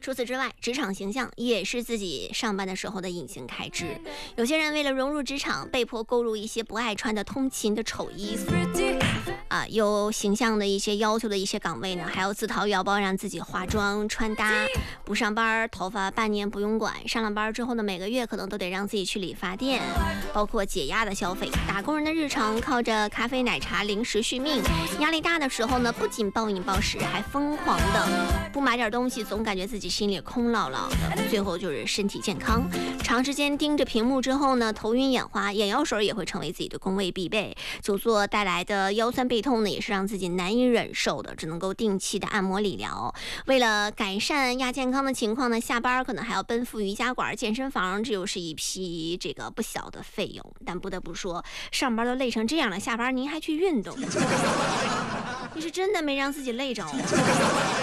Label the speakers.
Speaker 1: 除此之外，职场形象也是自己上班的时候的隐形开支。有些人为了融入职场，被迫购入一些不爱穿的通勤的丑衣服有形象的一些要求的一些岗位呢，还要自掏腰包让自己化妆穿搭。不上班，头发半年不用管；上了班之后呢，每个月可能都得让自己去理发店。包括解压的消费，打工人的日常靠着咖啡、奶茶、零食续命。压力大的时候呢，不仅暴饮暴食，还疯狂的不买点东西，总感觉自己心里空落落的。最后就是身体健康，长时间盯着屏幕之后呢，头晕眼花，眼药水也会成为自己的工位必备。久坐带来的腰酸背痛呢，也是让自己难以忍受的，只能够定期的按摩理疗。为了改善亚健康的情况呢，下班可能还要奔赴瑜伽馆、健身房，这又是一批这个不小的费用。但不得不说，上班都累成这样了，下班您还去运动，你是真的没让自己累着。